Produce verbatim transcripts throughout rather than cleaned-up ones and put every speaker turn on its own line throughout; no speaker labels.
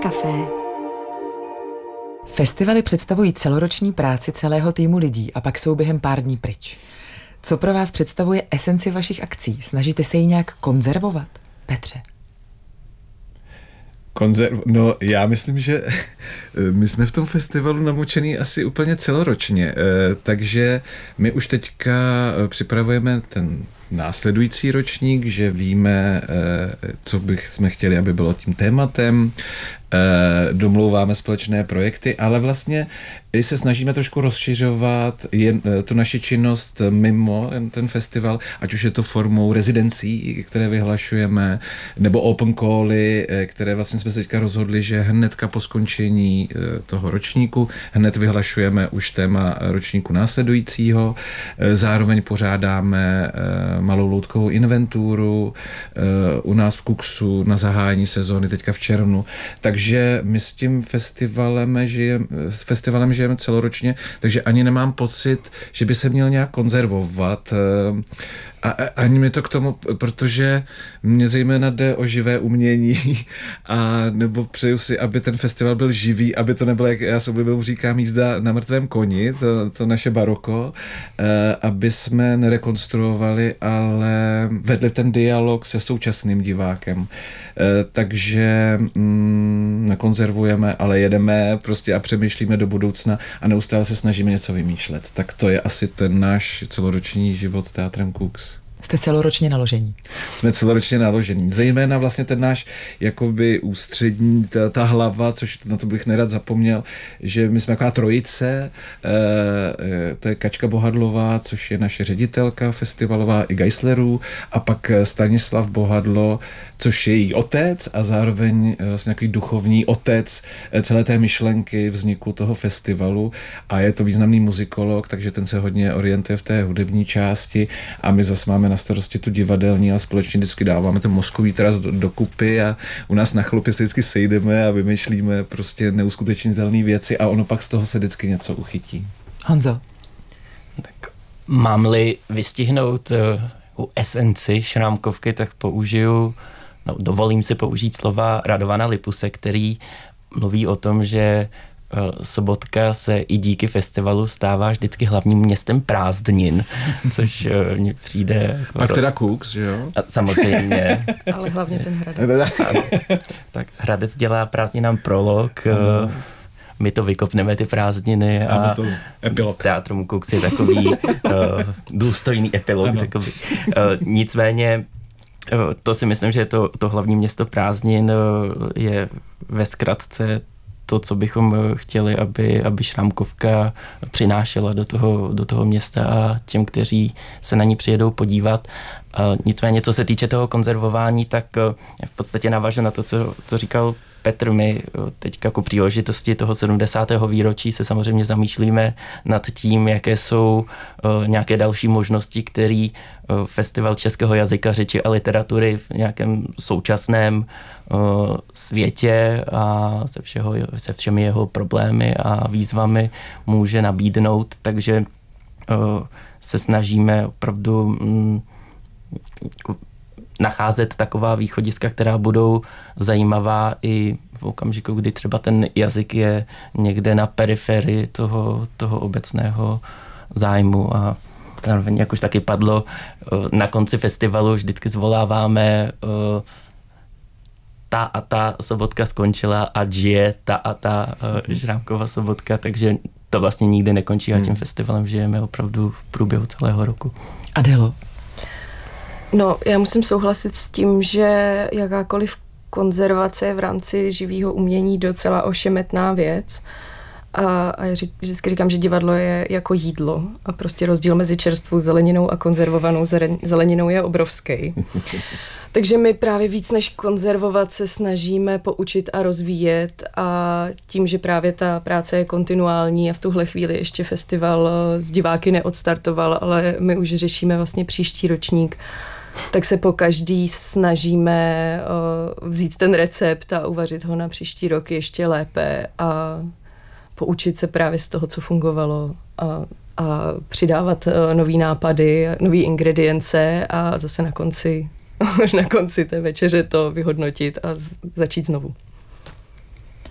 Café. Festivaly představují celoroční práci celého týmu lidí a pak jsou během pár dní pryč. Co pro vás představuje esenci vašich akcí? Snažíte se ji nějak konzervovat? Petře.
Konzerv... No, já myslím, že my jsme v tom festivalu namočený asi úplně celoročně, takže my už teďka připravujeme ten následující ročník, že víme, co bychom chtěli, aby bylo tím tématem, domlouváme společné projekty, ale vlastně i se snažíme trošku rozšiřovat jen, tu naši činnost mimo ten festival, ať už je to formou rezidencí, které vyhlašujeme, nebo open cally, které vlastně jsme se teďka rozhodli, že hnedka po skončení toho ročníku hned vyhlašujeme už téma ročníku následujícího. Zároveň pořádáme malou loutkovou inventuru u nás v Kuxu na zahájení sezóny teďka v červnu. Takže my s tím festivalem žijeme, s festivalem žijeme celoročně, takže ani nemám pocit, že by se měl nějak konzervovat. A ani mi to k tomu, protože mě zejména jde o živé umění a nebo přeju si, aby ten festival byl živý, aby to nebylo, jak já s oblibou říkám, jízda na mrtvém koni, to, to naše baroko, aby jsme nerekonstruovali, ale vedli ten dialog se současným divákem. Takže mm, nekonzervujeme, ale jedeme prostě a přemýšlíme do budoucna a neustále se snažíme něco vymýšlet. Tak to je asi ten náš celoroční život s Teatrem Kux.
Jste celoročně naložení.
Jsme celoročně naložení. Zejména vlastně ten náš jakoby ústřední, ta, ta hlava, což na to bych nerad zapomněl, že my jsme taková trojice, e, e, to je Kačka Bohadlová, což je naše ředitelka festivalová i Geislerů, a pak Stanislav Bohadlo, což je její otec a zároveň vlastně nějaký duchovní otec celé té myšlenky vzniku toho festivalu a je to významný muzikolog, takže ten se hodně orientuje v té hudební části a my zase máme na starosti tu divadelní a společně vždycky dáváme ten mozkový tras do, dokupy a u nás na chlupě se vždycky sejdeme a vymýšlíme prostě neuskutečnitelné věci a ono pak z toho se vždycky něco uchytí.
Honzo.
Tak mám-li vystihnout uh, u esenci Šrámkovky, tak použiju, no, dovolím si použít slova Radovana Lipuse, který mluví o tom, že Sobotka se i díky festivalu stává vždycky hlavním městem prázdnin, což mně přijde...
Pak roz... teda Kux, že jo?
A samozřejmě.
Ale hlavně ten Hradec.
Ano. Tak Hradec dělá prázdninám prolog, ano. My to vykopneme ty prázdniny a, a to epilog. Teatrum Kux je takový uh, důstojný epilog. Takový. Uh, nicméně uh, to si myslím, že to, to hlavní město prázdnin uh, je ve zkratce to, co bychom chtěli, aby, aby Šrámkovka přinášela do toho, do toho města a těm, kteří se na ní přijedou podívat. A nicméně, co se týče toho konzervování, tak v podstatě navážu na to, co, co říkal Petr. My teďka ku příležitosti toho sedmdesátého výročí se samozřejmě zamýšlíme nad tím, jaké jsou uh, nějaké další možnosti, který uh, Festival českého jazyka, řeči a literatury v nějakém současném uh, světě a se, všeho, se všemi jeho problémy a výzvami může nabídnout. Takže uh, se snažíme opravdu um, nacházet taková východiska, která budou zajímavá i v okamžiku, kdy třeba ten jazyk je někde na periferii toho, toho obecného zájmu. A jak už taky padlo, na konci festivalu vždycky zvoláváme ta a ta sobotka skončila a žije ta a ta Šrámkova sobotka, takže to vlastně nikdy nekončí a tím festivalem žijeme opravdu v průběhu celého roku.
Adélo.
No, já musím souhlasit s tím, že jakákoliv konzervace je v rámci živého umění docela ošemetná věc. A, a já řík, vždycky říkám, že divadlo je jako jídlo a prostě rozdíl mezi čerstvou zeleninou a konzervovanou zeleninou je obrovský. Takže my právě víc než konzervovat se snažíme poučit a rozvíjet a tím, že právě ta práce je kontinuální a v tuhle chvíli ještě festival s diváky neodstartoval, ale my už řešíme vlastně příští ročník, tak se po každý snažíme uh, vzít ten recept a uvařit ho na příští rok ještě lépe a poučit se právě z toho, co fungovalo a, a přidávat uh, nový nápady, nový ingredience a zase na konci na konci té večeře to vyhodnotit a z- začít znovu.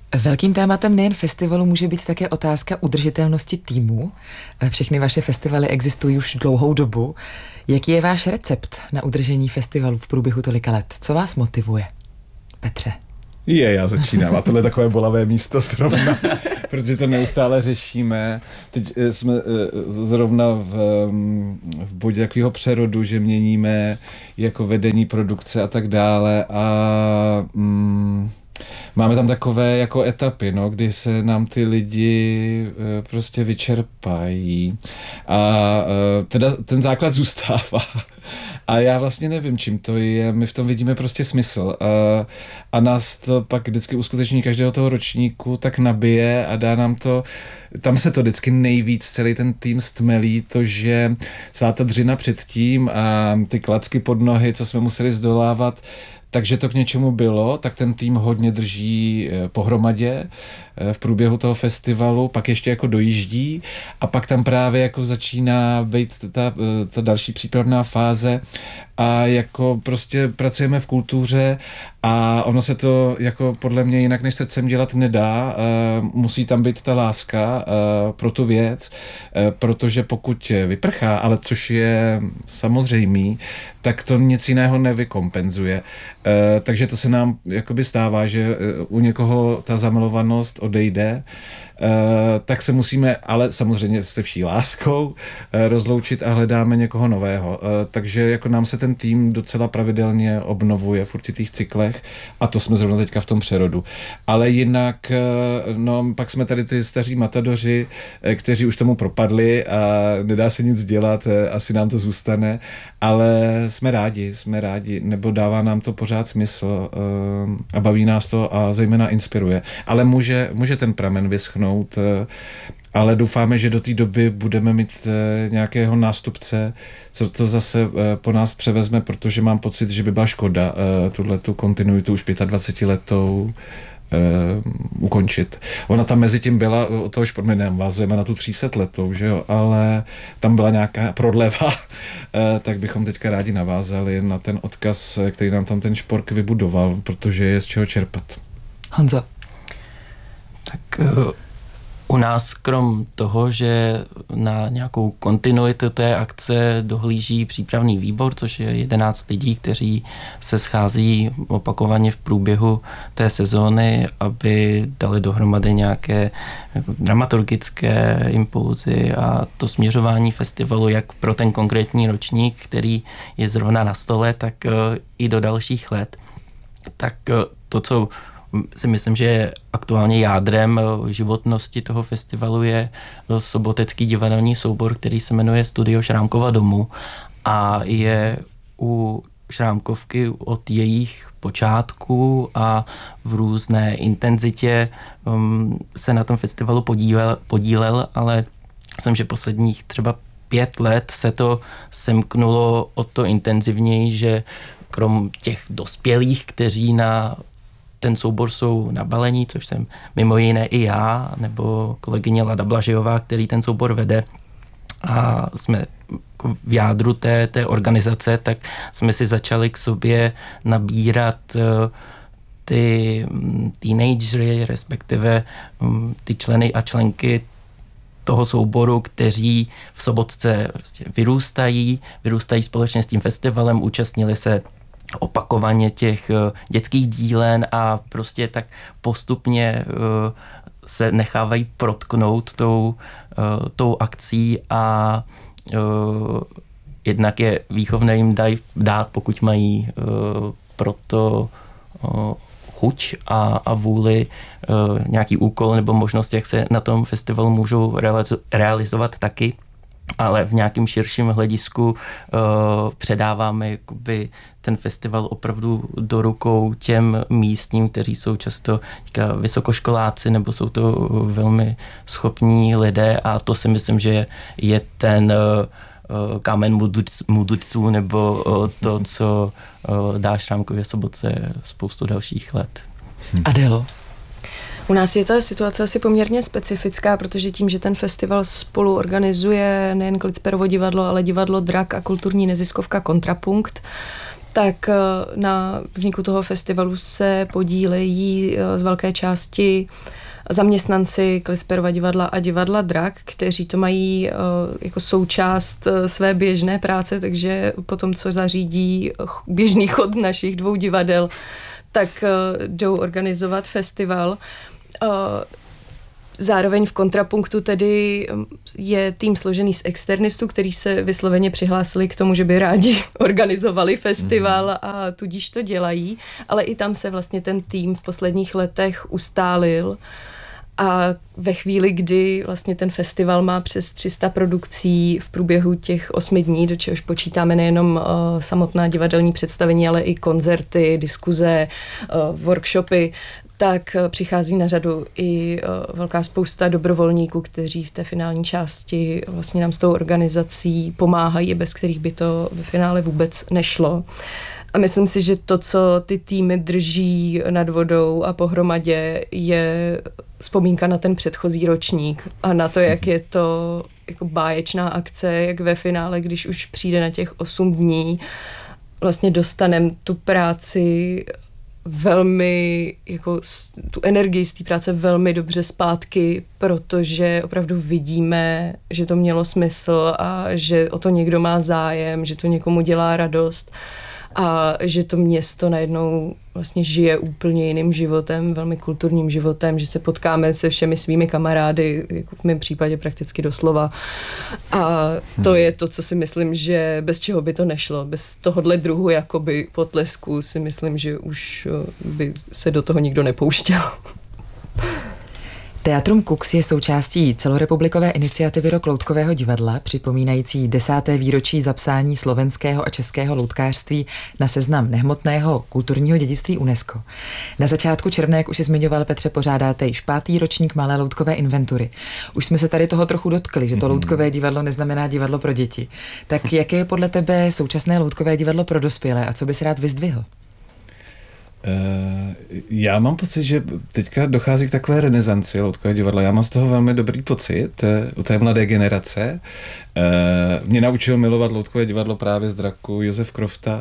Velkým tématem nejen festivalu může být také otázka udržitelnosti týmu. Všechny vaše festivaly existují už dlouhou dobu. Jaký je váš recept na udržení festivalu v průběhu tolika let? Co vás motivuje? Petře.
Je, já začínám. A tohle je takové bolavé místo zrovna, protože to neustále řešíme. Teď jsme zrovna v, v bodě takového přerodu, že měníme jako vedení produkce a tak dále a mm, máme tam takové jako etapy, no, kdy se nám ty lidi prostě vyčerpají a teda ten základ zůstává. A já vlastně nevím, čím to je, my v tom vidíme prostě smysl a, a nás to pak vždycky uskuteční každého toho ročníku tak nabije a dá nám to, tam se to vždycky nejvíc celý ten tým stmelí, to, že celá ta dřina předtím a ty klacky pod nohy, co jsme museli zdolávat, takže to k něčemu bylo, tak ten tým hodně drží pohromadě v průběhu toho festivalu, pak ještě jako dojíždí a pak tam právě jako začíná být ta, ta další přípravná fáze a jako prostě pracujeme v kultuře a ono se to jako podle mě jinak než srdcem dělat nedá. Musí tam být ta láska pro tu věc, protože pokud vyprchá, ale což je samozřejmý, tak to nic jiného nevykompenzuje. Takže to se nám jakoby stává, že u někoho ta zamilovanost odejde, tak se musíme, ale samozřejmě se vší láskou, rozloučit a hledáme někoho nového. Takže jako nám se ten tým docela pravidelně obnovuje v určitých cyklech a to jsme zrovna teďka v tom přerodu. Ale jinak, no pak jsme tady ty staří matadoři, kteří už tomu propadli a nedá se nic dělat, asi nám to zůstane, ale jsme rádi, jsme rádi, nebo dává nám to pořád smysl a baví nás to a zejména inspiruje. Ale může, může ten pramen vyschnout, ale doufáme, že do té doby budeme mít nějakého nástupce, co to zase po nás převezme, protože mám pocit, že by byla škoda tuhletu kontinuitu už dvacet pět letou Uh, ukončit. Ona tam mezi tím byla, o toho šport, my nevázujeme na tu tři sta letou, že jo, ale tam byla nějaká prodleva, uh, tak bychom teďka rádi navázali na ten odkaz, který nám tam ten šport vybudoval, protože je z čeho čerpat.
Honzo.
Tak uh, u nás krom toho, že na nějakou kontinuitu té akce dohlíží přípravný výbor, což je jedenáct lidí, kteří se schází opakovaně v průběhu té sezóny, aby dali dohromady nějaké dramaturgické impulzy a to směřování festivalu jak pro ten konkrétní ročník, který je zrovna na stole, tak i do dalších let. Tak to, co si myslím, že je aktuálně jádrem životnosti toho festivalu, je sobotecký divadelní soubor, který se jmenuje Studio Šrámkova domu a je u Šrámkovky od jejich počátku a v různé intenzitě um, se na tom festivalu podílel, podílel, ale myslím, že posledních třeba pět let se to semknulo o to intenzivněji, že krom těch dospělých, kteří na ten soubor jsou nabalení, což jsem mimo jiné i já, nebo kolegyně Lada Blažejová, který ten soubor vede a jsme v jádru té, té organizace, tak jsme si začali k sobě nabírat ty teenagery, respektive ty členy a členky toho souboru, kteří v Sobotce prostě vyrůstají, vyrůstají společně s tím festivalem, účastnili se opakovaně těch dětských dílen a prostě tak postupně se nechávají protknout tou, tou akcí a jednak je výchovné jim daj, dát, pokud mají proto chuť a, a vůli nějaký úkol nebo možnost, jak se na tom festivalu můžou realizovat taky. Ale v nějakém širším hledisku uh, předáváme jakoby ten festival opravdu do rukou těm místním, kteří jsou často těka, vysokoškoláci nebo jsou to velmi schopní lidé a to si myslím, že je ten uh, kámen mudrců nebo uh, to, co uh, dá Šrámkově Sobotce spoustu dalších let.
Adélo.
U nás je ta situace asi poměrně specifická, protože tím, že ten festival spolu organizuje nejen Klitsperovo divadlo, ale divadlo Drak a kulturní neziskovka Kontrapunkt, tak na vzniku toho festivalu se podílejí z velké části zaměstnanci Klisperova divadla a divadla Drak, kteří to mají jako součást své běžné práce, takže po tom, co zařídí běžný chod našich dvou divadel, tak jdou organizovat festival. Zároveň v kontrapunktu tedy je tým složený z externistů, kteří se vysloveně přihlásili k tomu, že by rádi organizovali festival a tudíž to dělají, ale i tam se vlastně ten tým v posledních letech ustálil a ve chvíli, kdy vlastně ten festival má přes tři sta produkcí v průběhu těch osmi dní, do čehož počítáme nejenom uh, samotná divadelní představení, ale i koncerty, diskuze, uh, workshopy, tak přichází na řadu i velká spousta dobrovolníků, kteří v té finální části vlastně nám s tou organizací pomáhají, bez kterých by to ve finále vůbec nešlo. A myslím si, že to, co ty týmy drží nad vodou a pohromadě, je vzpomínka na ten předchozí ročník a na to, jak je to jako báječná akce, jak ve finále, když už přijde na těch osm dní, vlastně dostaneme tu práci velmi, jako tu energii z té práce velmi dobře zpátky, protože opravdu vidíme, že to mělo smysl a že o to někdo má zájem, že to někomu dělá radost a že to město najednou vlastně žije úplně jiným životem, velmi kulturním životem, že se potkáme se všemi svými kamarády, jako v mém případě prakticky doslova. A to je to, co si myslím, že bez čeho by to nešlo. Bez tohohle druhu jakoby potlesku si myslím, že už by se do toho nikdo nepouštěl.
Teatrum Kux je součástí celorepublikové iniciativy Rok loutkového divadla, připomínající desáté výročí zapsání slovenského a českého loutkářství na seznam nehmotného kulturního dědictví UNESCO. Na začátku června, jak už si zmiňoval Petře, pořádáte již pátý ročník malé loutkové inventury. Už jsme se tady toho trochu dotkli, že to loutkové divadlo neznamená divadlo pro děti. Tak jaké je podle tebe současné loutkové divadlo pro dospělé a co bys rád vyzdvihl?
Já mám pocit, že teďka dochází k takové renesanci loutkového divadla. Já mám z toho velmi dobrý pocit u té mladé generace. Mě naučil milovat loutkové divadlo právě z Draku Josef Krofta,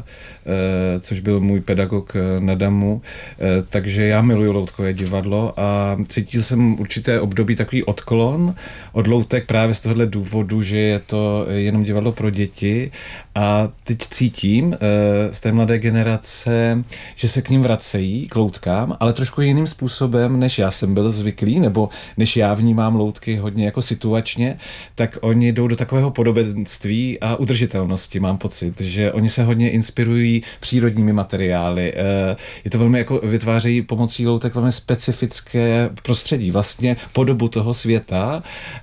což byl můj pedagog na Damu, takže já miluju loutkové divadlo a cítil jsem určité období takový odklon od loutek právě z tohohle důvodu, že je to jenom divadlo pro děti a teď cítím z té mladé generace, že se k ním vracejí, k loutkám, ale trošku jiným způsobem, než já jsem byl zvyklý, nebo než já vnímám loutky hodně jako situačně, tak oni jdou do takového podobenství a udržitelnosti, mám pocit, že oni se hodně inspirují přírodními materiály. Je to velmi jako vytvářejí pomocí loutek velmi specifické prostředí, vlastně podobu toho světa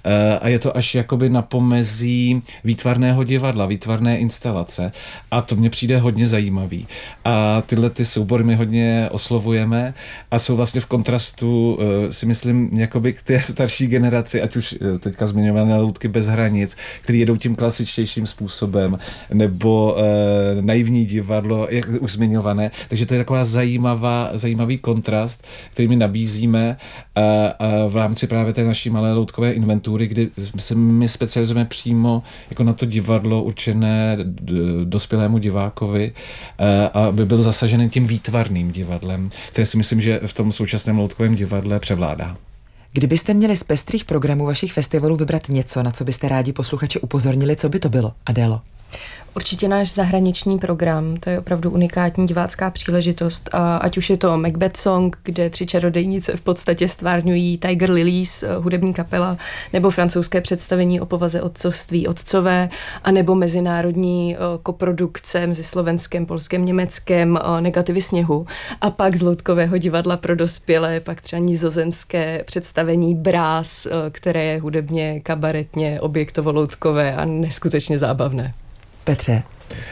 a je to až jakoby na pomezí výtvarného divadla, výtvarné instalace a to mně přijde hodně zajímavý. A tyhle ty soubory my hodně oslovujeme a jsou vlastně v kontrastu, si myslím, jakoby k té starší generaci, ať už teďka zmiňované loutky bez hranic, který jedou tím klasičtějším způsobem, nebo e, naivní divadlo, jak už zmiňované. Takže to je taková zajímavá, zajímavý kontrast, který my nabízíme a, a v rámci právě té naší malé loutkové inventury, kdy se my specializujeme přímo jako na to divadlo určené dospělému divákovi, a, aby byl zasažený tím výtvarným divadlem, které si myslím, že v tom současném loutkovém divadle převládá.
Kdybyste měli z pestrých programů vašich festivalů vybrat něco, na co byste rádi posluchače upozornili, co by to bylo, Adélo?
Určitě náš zahraniční program, to je opravdu unikátní divácká příležitost. A ať už je to Macbeth Song, kde tři čarodejnice v podstatě stvárňují Tiger Lilies, hudební kapela, nebo francouzské představení o povaze otcovství Otcové, anebo mezinárodní koprodukce mezi Slovenskem, Polskem, Německem, Negativy sněhu. A pak z loutkového divadla pro dospělé, pak třeba nizozemské představení Brás, které je hudebně, kabaretně, objektovo-loutkové a neskutečně zábavné.
Petře.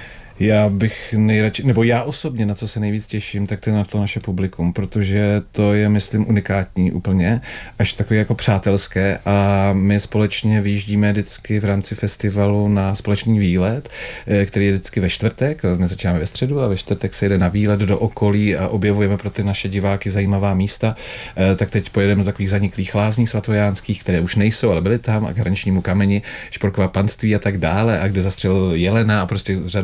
Já bych nejradši, nebo já osobně, na co se nejvíc těším, tak to je na to naše publikum, protože to je, myslím, unikátní úplně, až takové jako přátelské a my společně vyjíždíme vždycky v rámci festivalu na společný výlet, který je vždycky ve čtvrtek, my začínáme ve středu a ve čtvrtek se jde na výlet do okolí a objevujeme pro ty naše diváky zajímavá místa, tak teď pojedeme do takových zaniklých lázní svatojánských, které už nejsou, ale byly tam, a k Hraničnímu kameni, Šporková panství a tak dále, a kde zastřelil jelena a prostě řadu takových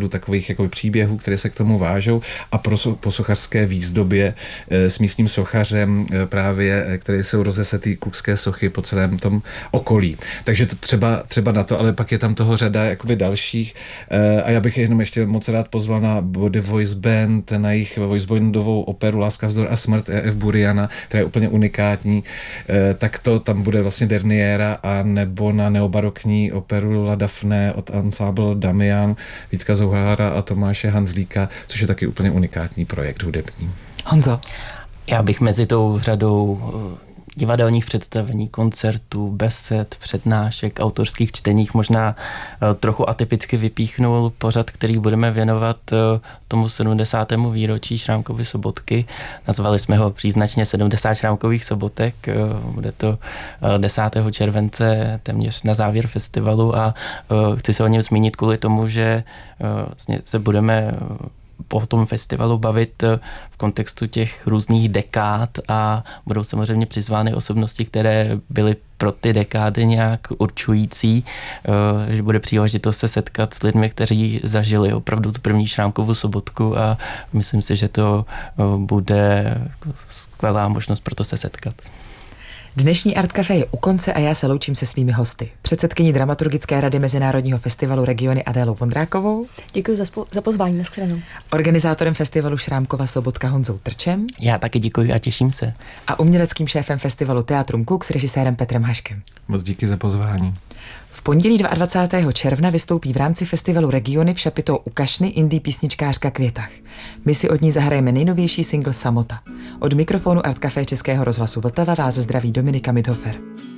nějakých jakoby příběhů, které se k tomu vážou, a pro po sochařské výzdobě s místním sochařem právě, které jsou rozesetý kukské sochy po celém tom okolí. Takže to třeba, třeba na to, ale pak je tam toho řada jakoby dalších a já bych jenom ještě moc rád pozval na Body Voice Band, na jejich voicebandovou operu Láska, vzdor a smrt E F Buriana, která je úplně unikátní, tak to tam bude vlastně Derniera, a nebo na neobarokní operu La Daphne od Ensemble Damian, Vítka Zouhára a Tomáše Hanzlíka, což je taky úplně unikátní projekt hudební.
Honzo?
Já bych mezi tou řadou divadelních představení, koncertů, besed, přednášek, autorských čteních možná trochu atypicky vypíchnul pořad, který budeme věnovat tomu sedmdesátému výročí Šrámkovy sobotky. Nazvali jsme ho příznačně sedmdesát Šrámkových sobotek. Bude to desátého července, téměř na závěr festivalu, a chci se o něm zmínit kvůli tomu, že se budeme po tom festivalu bavit v kontextu těch různých dekád a budou samozřejmě přizvány osobnosti, které byly pro ty dekády nějak určující, že bude příležitost se setkat s lidmi, kteří zažili opravdu tu první Šrámkovu sobotku, a myslím si, že to bude skvělá možnost pro to se setkat.
Dnešní Art Café je u konce a já se loučím se svými hosty. Předsedkyní dramaturgické rady Mezinárodního festivalu Regiony Adélou Vondrákovou.
Děkuji za, spo- za pozvání, nashledanou.
Organizátorem festivalu Šrámkova sobotka Honzou Trčem.
Já taky děkuji a těším se.
A uměleckým šéfem festivalu Teatrum Kuk s režisérem Petrem Haškem.
Moc díky za pozvání.
V pondělí dvacátého druhého června vystoupí v rámci festivalu Regiony v šapitou u Kašny indie písničkářka Květach. My si od ní zahrajeme nejnovější single Samota. Od mikrofonu Art Café Českého rozhlasu Vltava vás zdraví Dominika Midhofer.